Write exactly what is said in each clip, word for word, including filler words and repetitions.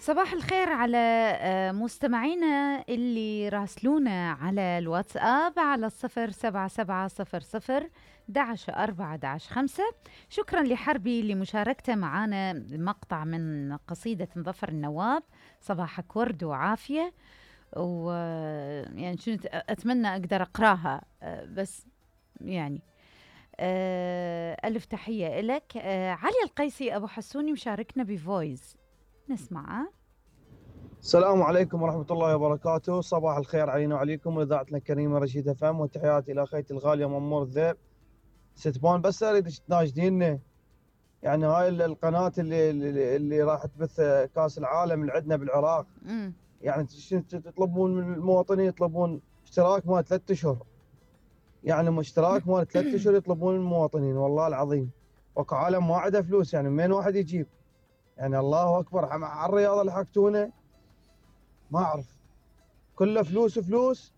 صباح الخير على آه، مستمعينا اللي راسلونا على الواتساب على الصفر سبعة سبعة صفر صفر دعش أربعة دعش خمسة. شكرا لحربي لمشاركته معنا مقطع من قصيدة مظفر النواب. صباحك ورد وعافية، ويعني كنت أتمنى أقدر أقراها، آه، بس يعني آه، ألف تحية إلك. آه، علي القيسي أبو حسوني مشاركنا بفويس، نسمعه. السلام عليكم ورحمة الله وبركاته. صباح الخير علينا وعليكم وإذاعتنا الكريمة رشيد فم، وتحياتي إلى أخيتي الغالية مأمور الذئب. ستبون بس أريد تناشديني، يعني هاي ال- القناة اللي اللي, اللي راح تبث كأس العالم اللي عندنا بالعراق، مم. يعني تش- تطلبون من المواطنين، يطلبون اشتراك مال ثلاث أشهر، يعني اشتراك مال ثلاث أشهر يطلبون من المواطنين. والله العظيم وكو عالم ما عنده فلوس، يعني من واحد يجيب؟ يعني الله أكبر على الرياضة اللي حكتونا، ما أعرف، كله فلوس فلوس.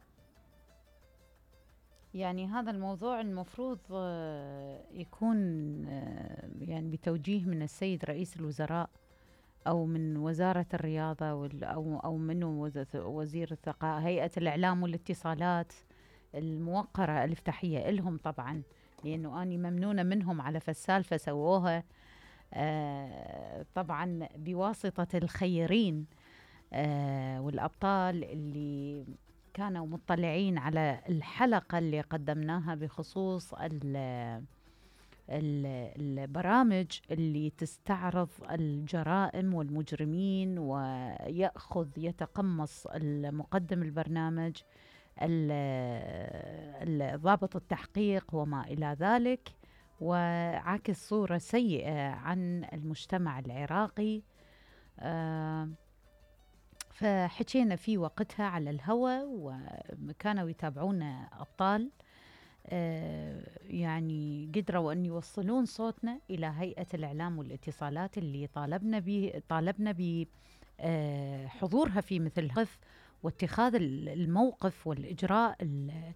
يعني هذا الموضوع المفروض آه، يكون آه، يعني بتوجيه من السيد رئيس الوزراء، أو من وزارة الرياضة، وال- أو أو من وز- وزير الثقافة، هيئة الإعلام والاتصالات الموقرة. ألف تحية إلهم طبعا، لأنه أني ممنونة منهم على فالسالفة سووها، آه، طبعا بواسطة الخيرين آه، والأبطال اللي كانوا مطلعين على الحلقة اللي قدمناها بخصوص ال ال البرامج اللي تستعرض الجرائم والمجرمين، ويأخذ يتقمص المقدم البرنامج ال- ال- ضابط التحقيق وما إلى ذلك، وعكس صورة سيئة عن المجتمع العراقي. آه فحكينا في وقتها على الهوى، وكانوا يتابعونا أبطال، آه، يعني قدروا أن يوصلون صوتنا إلى هيئة الإعلام والاتصالات اللي طالبنا به طالبنا بحضورها في مثل هذا، واتخاذ ال- الموقف والإجراء ال-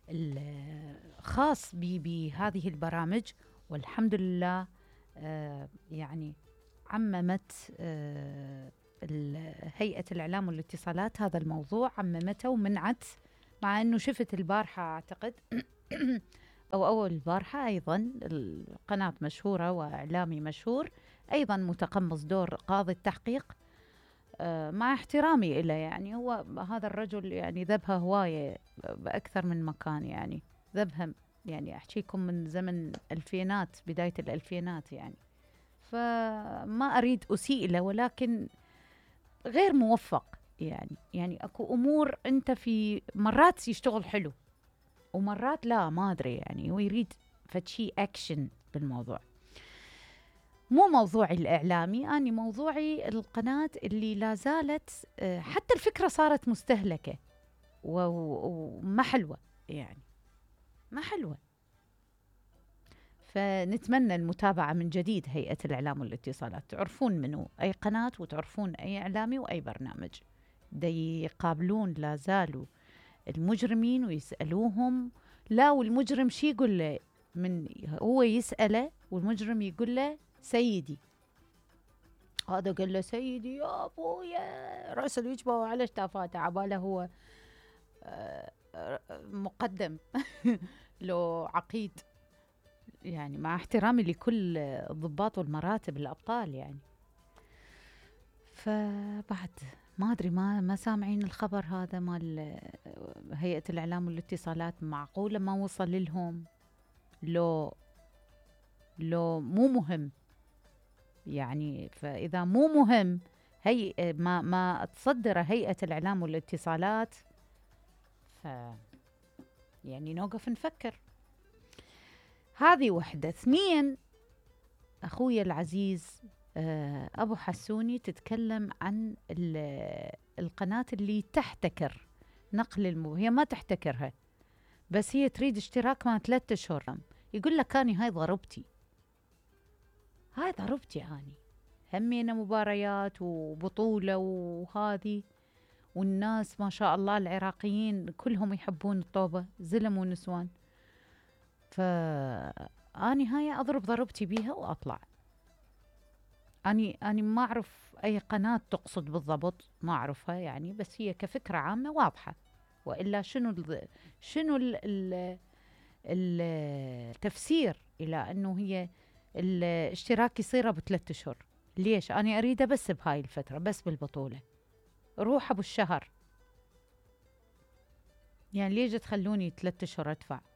الخاص ب- بهذه البرامج. والحمد لله آه، يعني عممت آه، ال- هيئة الإعلام والاتصالات هذا الموضوع، عممته ومنعت. مع أنه شفت البارحة أعتقد أو أول البارحة أيضا القناة مشهورة وإعلامي مشهور أيضا متقمص دور قاضي التحقيق، آه، مع احترامي إليه، يعني هو هذا الرجل يعني ذبها هواية بأكثر من مكان، يعني ذبها، يعني أحكيكم من زمن الفينات، بداية الألفينات يعني. فما أريد أسيء له، ولكن غير موفق. يعني يعني اكو امور انت في مرات يشتغل حلو، ومرات لا، ما ادري، يعني هو يريد فشي اكشن بالموضوع. مو موضوعي الاعلامي، اني موضوعي القناه اللي لا زالت، آه، حتى الفكره صارت مستهلكه و- و- وما حلوه، يعني ما حلوه. فنتمنى المتابعة من جديد هيئة الإعلام والاتصالات، تعرفون منو أي قناة، وتعرفون أي إعلامي وأي برنامج دي يقابلون لا زالوا المجرمين ويسألوهم. لا، والمجرم شي يقول له؟ من هو يسأله والمجرم يقول له سيدي، هذا قال له سيدي يا ابويا، راسه يجبه على شتافاته، عباله هو آه، آه، مقدم لو عقيد، يعني مع احترامي لكل الضباط والمراتب الأبطال يعني. فبعد ما أدري، ما ما سامعين الخبر هذا مال هيئة الإعلام والاتصالات؟ معقولة ما وصل لهم؟ لو لو مو مهم يعني، فإذا مو مهم هي ما ما تصدر هيئة الإعلام والاتصالات، ف يعني نوقف نفكر. هذه وحدة. اثنين، أخوي العزيز آه، أبو حسوني تتكلم عن ال- القناة اللي تحتكر نقل المو هي ما تحتكرها، بس هي تريد اشتراك ما ثلاثة أشهر. يقول لك أني هاي ضربتي، هاي ضربتي أني همينا مباريات وبطولة وهذه، والناس ما شاء الله العراقيين كلهم يحبون الطوبة، زلم ونسوان. فأني هاي أضرب ضربتي بيها وأطلع. اني اني ما اعرف اي قناه تقصد بالضبط، ما اعرفها يعني، بس هي كفكره عامه واضحه. والا شنو الض- شنو ال- ال- ال- التفسير الى انه هي الاشتراك يصير بثلاث اشهر؟ ليش انا اريده بس بهاي الفتره، بس بالبطوله، روح ابو الشهر، يعني ليش تخلوني ثلاث اشهر ادفع؟